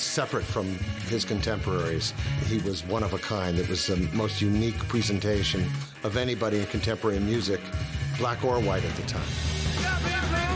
separate from his contemporaries. He was one of a kind. It was the most unique presentation of anybody in contemporary music, black or white at the time.